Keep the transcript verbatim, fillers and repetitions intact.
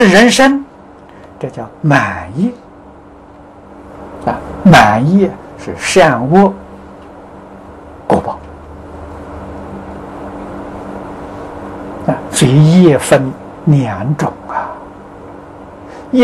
人生，这叫满意啊！满意是善恶果报啊，所以业分两种。